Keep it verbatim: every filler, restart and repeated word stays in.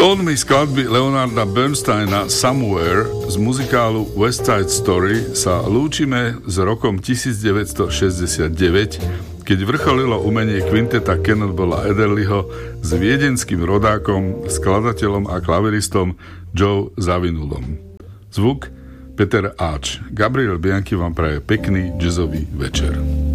Tónmi skladby Leonarda Bernsteina Somewhere z muzikálu West Side Story sa lúčime s rokom devätnásťstošesťdesiatdeväť, keď vrcholilo umenie kvinteta Cannonballa Adderleyho s viedenským rodákom, skladateľom a klaviristom Joe Zawinulom. Zvuk Peter Áč. Gabriel Bianchi vám praje pekný jazzový večer.